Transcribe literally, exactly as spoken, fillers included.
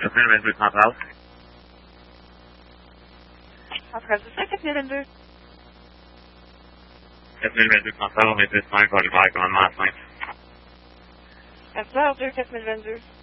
quatre mille vingt-deux centrale. Centrale du cinq, quatre mille vingt-deux. quatre mille vingt-deux centrale, on est cinq, Oliver, commandement à cinq. F R deux, quatre mille vingt-deux.